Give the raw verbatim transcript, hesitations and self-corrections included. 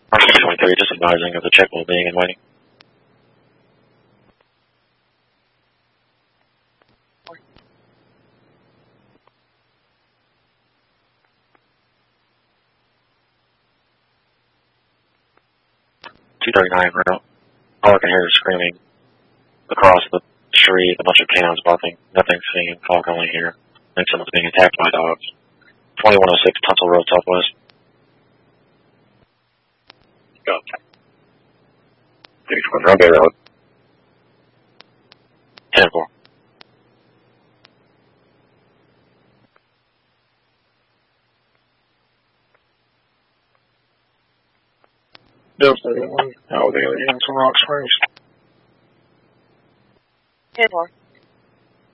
R C twenty-three, just advising of the check will being in waiting. two thirty-nine route. All I can hear is screaming across the street, a bunch of cannons barking. Nothing seen. Fog only here. I think someone's being attacked by dogs. twenty-one oh six Tunsil Road Southwest. Go. sixty-one Runway Road. ten four. Delta thirty-one. Oh, they're in from Rock Springs. ten four.